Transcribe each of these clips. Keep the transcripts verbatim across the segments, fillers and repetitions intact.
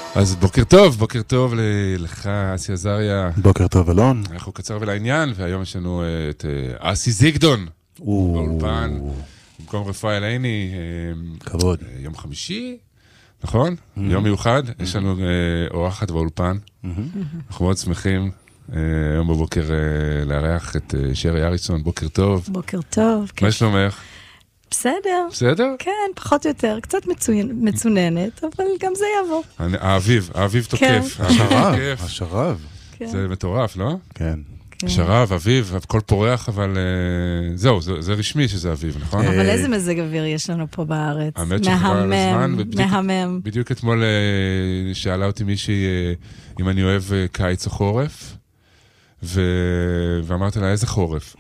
אז בוקר טוב, בוקר טוב לך, אסי עזריה. בוקר טוב, אלון. אנחנו קצר ולעניין, והיום יש לנו את אסי זיגדון. באולפן, במקום רפאל עיני. כבוד. יום חמישי, נכון? יום מיוחד. יש לנו אורחת באולפן. אנחנו מאוד שמחים היום בבוקר לארח את שרי אריסון. בוקר טוב. בוקר טוב. מה שלומך? בסדר. בסדר? כן, פחות או יותר. קצת מצוננת, אבל גם זה יעבור. האביב, האביב תוקף. השרב, השרב. זה מטורף, לא? כן. שרב, אביב, הכל פורח, אבל זהו, זה רשמי שזה אביב, נכון? אבל איזה מזג אוויר יש לנו פה בארץ? מהמם, מהמם. בדיוק אתמול שאלה אותי מישהי אם אני אוהב קיץ או חורף, ואמרתי לה, איזה חורף?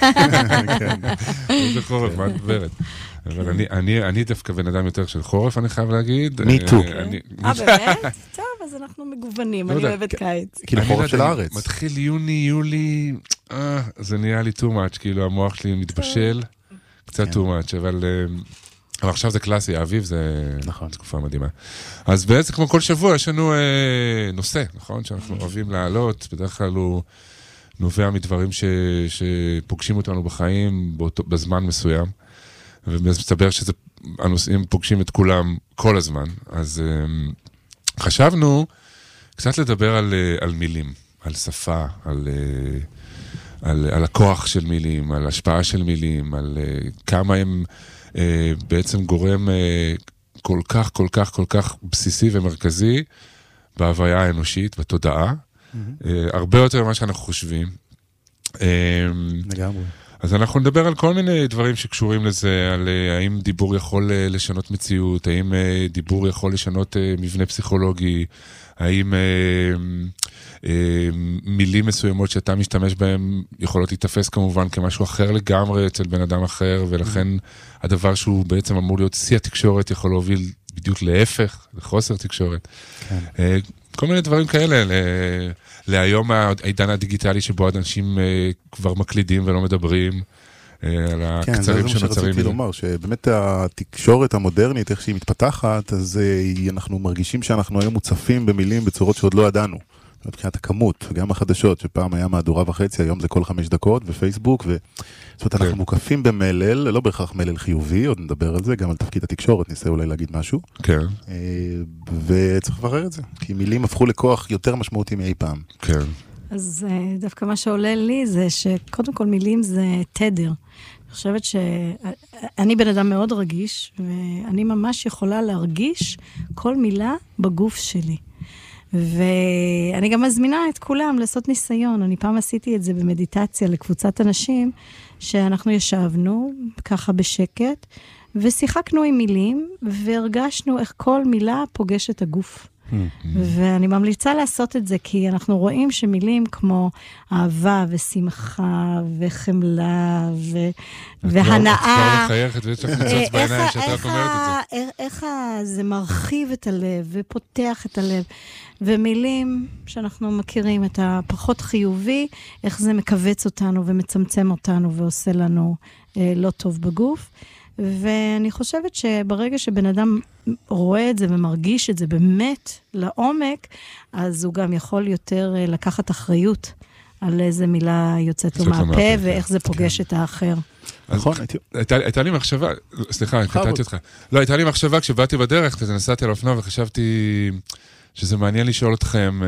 איזה חורף, מה את מדברת? אבל אני דווקא בן אדם יותר של חורף, אני חייב להגיד. מי טו. אה, באמת? טוב, אז אנחנו מגוונים, אני אוהבת קיץ. כאילו חורף של הארץ. מתחיל יוני, יולי, זה נהיה לי too much, כאילו המוח שלי מתבשל, קצת too much, אבל עכשיו זה קלאסי, האביב זה תקופה מדהימה. אז בעצם כמו כל שבוע יש לנו נושא, נכון? שאנחנו אוהבים לעלות, בדרך כלל הוא נובע מדברים שפוגשים אותנו בחיים בזמן מסוים, ומסתבר שהנושאים פוגשים את כולם כל הזמן. אז חשבנו קצת לדבר על, על מילים, על שפה, על, על, על הכוח של מילים, על השפעה של מילים, על כמה הם בעצם גורם כל כך, כל כך, כל כך בסיסי ומרכזי בהוויה האנושית, בתודעה. הרבה יותר ממה שאנחנו חושבים. לגמרי. אז אנחנו נדבר על כל מיני דברים שקשורים לזה, על האם דיבור יכול לשנות מציאות, האם דיבור יכול לשנות מבנה פסיכולוגי, האם מילים מסוימות שאתה משתמש בהן יכולות להתאפס כמובן כמשהו אחר לגמרי אצל בן אדם אחר, ולכן הדבר שהוא בעצם אמור להיות שיא התקשורת יכול להוביל בדיוק להפך, לחוסר תקשורת. כל מיני דברים כאלה, להיום העידן הדיגיטלי שבו אנשים כבר מקלידים ולא מדברים, על הקצרים שנוצרים. כן, זה מה שרציתי לומר, שבאמת התקשורת המודרנית, איך שהיא מתפתחת, אז אנחנו מרגישים שאנחנו היום מוצפים במילים בצורות שעוד לא ידענו. מבחינת הכמות, גם החדשות, שפעם היה מהדורה וחצי, היום זה כל חמש דקות, בפייסבוק, ו... זאת אומרת, אנחנו מוקפים במלל, לא בהכרח מלל חיובי, עוד נדבר על זה, גם על תפקיד התקשורת, ניסה אולי להגיד משהו. כן. וצריך לברר את זה, כי מילים הפכו לכוח יותר משמעותי מאי פעם. כן. אז דווקא מה שעולה לי זה שקודם כל מילים זה תדר. אני חושבת שאני בן אדם מאוד רגיש, ואני ממש יכולה להרגיש כל מילה בגוף שלי. ואני גם מזמינה את כולם לעשות ניסיון. אני פעם עשיתי את זה במדיטציה לקבוצת אנשים, שאנחנו ישבנו ככה בשקט, ושיחקנו עם מילים, והרגשנו איך כל מילה פוגשת הגוף. ואני ממליצה לעשות את זה, כי אנחנו רואים שמילים כמו אהבה ושמחה וחמלה והנאה, את כבר מחייכת ויש לך ניצוץ בעיניים שאתה רק אומרת את זה. איך זה מרחיב את הלב ופותח את הלב, ומילים שאנחנו מכירים את הפחות חיובי, איך זה מקבץ אותנו ומצמצם אותנו ועושה לנו לא טוב בגוף. ואני חושבת שברגע שבן אדם רואה את זה ומרגיש את זה באמת לעומק, אז הוא גם יכול יותר לקחת אחריות על איזה מילה יוצאת לו מהפה, ואיך זה פוגש את האחר. נכון. הייתה לי מחשבה, סליחה, קטעתי אותך. לא, הייתה לי מחשבה כשבאתי בדרך, כזה נסעתי על אופנוע וחשבתי שזה מעניין לשאול אתכם,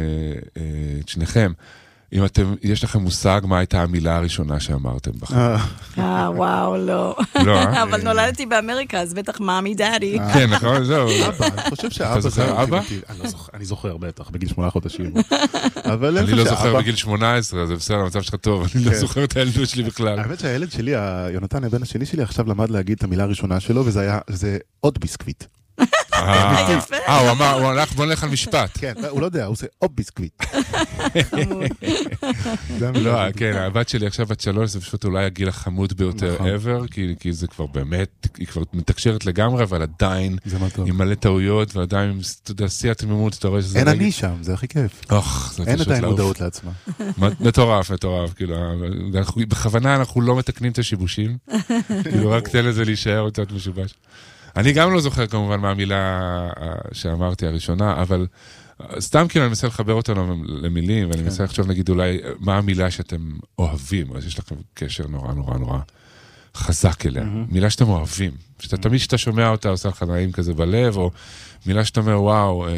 את שניכם, אם אתם, יש לכם מושג מה הייתה המילה הראשונה שאמרתם בחיים? אה, וואו, לא. לא, אה? אבל נולדתי באמריקה, אז בטח מאמי דאדי. כן, נכון, זהו. אבא, אני חושב שאבא... אתה זוכר אבא? אני זוכר בטח, בגיל שמונה חודשים. אני לא זוכר בגיל שמונה עשרה, זה בסדר, המצב שלך טוב, אני לא זוכר את הילדות שלי בכלל. האמת שהילד שלי, יונתן, הבן השני שלי, עכשיו למד להגיד את המילה הראשונה שלו, וזה היה, זה עוד ביסקוויט. אה, הוא אמר, הוא הלך, בוא נלך על משפט. כן, הוא לא יודע, הוא עושה עוד ביסקוויט. לא, כן, הבת שלי עכשיו בת שלוש, זה פשוט אולי הגיל החמוד ביותר ever, כי זה כבר באמת, היא כבר מתקשרת לגמרי, אבל עדיין, היא מלא טעויות, ועדיין, אתה יודע, שיא התמימות, אתה רואה שזה... אין אני שם, זה הכי כיף. אין עדיין מודעות לעצמה. מטורף, מטורף, כאילו, בכוונה אנחנו לא מתקנים את השיבושים, כאילו, רק תן לזה להישאר קצת משובש. אני גם לא זוכר כמובן מה המילה שאמרתי הראשונה, אבל סתם כאילו אני מנסה לחבר אותנו למילים, ואני מנסה לחשוב נגיד אולי מה המילה שאתם אוהבים, אז יש לכם קשר נורא נורא נורא חזק אליה. מילה שאתם אוהבים, שאתה תמיד שאתה שומע אותה עושה לך נעים כזה בלב, או מילה שאתה אומר וואו,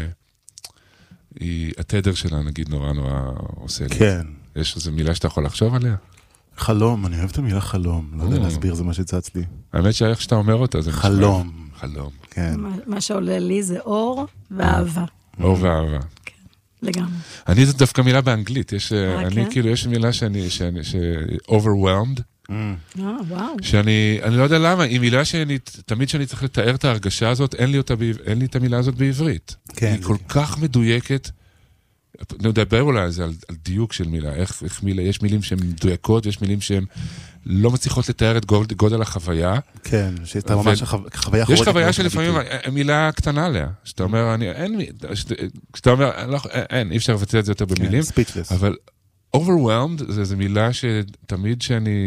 התדר שלה נגיד נורא נורא עושה לי. כן. יש איזו מילה שאתה יכול לחשוב עליה? חלום, אני אוהב את המילה חלום, לא יודע להסביר, זה מה שצץ לי. האמת שאיך שאתה אומר אותה, זה חלום. חלום. כן. מה שעולה לי זה אור ואהבה. אור ואהבה. כן, לגמרי. אני זאת דווקא מילה באנגלית, יש, אני כאילו, יש מילה שאני, שאני, ש... overwhelmed. אה, וואו. שאני, אני לא יודע למה, היא מילה שאני, תמיד שאני צריך לתאר את ההרגשה הזאת, אין לי אותה, אין לי את המילה הזאת בעברית. כן. היא כל כך מדויקת. נדבר אולי על זה, על, על דיוק של מילה, איך, איך מילה, יש מילים שהן מדויקות, יש מילים שהן לא מצליחות לתאר את גודל, גודל החוויה. כן, שאתה ממש חוויה יש חוויה שלפעמים מילה קטנה עליה, שאתה אומר, אני, אין, שאתה אומר, אין, אי אפשר לבצע את זה יותר במילים, אבל overwhelmed זה, זה מילה שתמיד שאני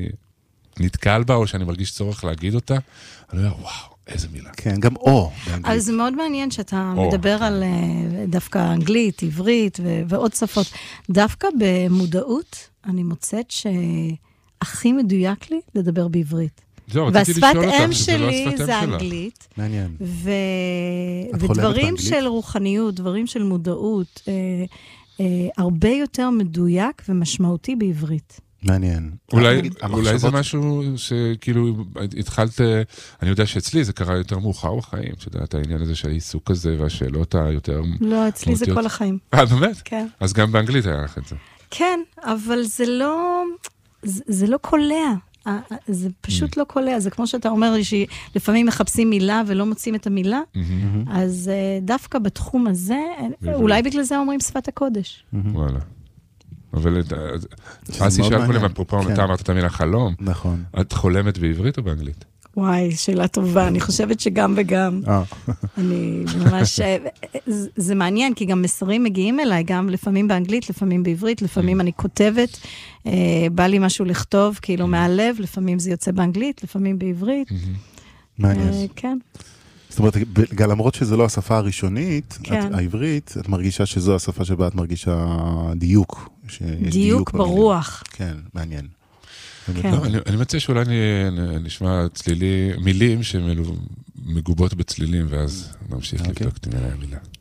נתקל בה, או שאני מרגיש צורך להגיד אותה, אני אומר, וואו, איזה מילה. כן, גם או באנגלית. אז זה מאוד מעניין שאתה מדבר על דווקא אנגלית, עברית ועוד שפות. דווקא במודעות, אני מוצאת שהכי מדויק לי לדבר בעברית. והשפת אם שלי זה אנגלית. מעניין. ודברים של רוחניות, דברים של מודעות, הרבה יותר מדויק ומשמעותי בעברית. מעניין. אולי, אולי זה משהו שכאילו התחלת, אני יודע שאצלי זה קרה יותר מאוחר בחיים, שדעת העניין הזה של העיסוק הזה והשאלות היותר... לא, אצלי זה כל החיים. אה, באמת? כן. אז גם באנגלית היה לך את זה. כן, אבל זה לא, זה, זה לא קולע. זה פשוט לא קולע. זה כמו שאתה אומר שלפעמים מחפשים מילה ולא מוצאים את המילה, אז דווקא בתחום הזה, אולי בגלל זה אומרים שפת הקודש. וואלה. אבל אסי שאל קודם, אפרופו, אתה אמרת את המילה חלום. נכון. את חולמת בעברית או באנגלית? וואי, שאלה טובה. אני חושבת שגם וגם. אני ממש... זה מעניין, כי גם מסרים מגיעים אליי, גם לפעמים באנגלית, לפעמים בעברית, לפעמים אני כותבת, בא לי משהו לכתוב, כאילו מהלב, לפעמים זה יוצא באנגלית, לפעמים בעברית. מעניין. כן. זאת אומרת, למרות שזו לא השפה הראשונית, העברית, את מרגישה שזו השפה שבה את מרגישה דיוק. דיוק ברוח. כן, מעניין. אני מציע שאולי נשמע צלילי, מילים שמגובות בצלילים, ואז נמשיך לבדוק את המילה.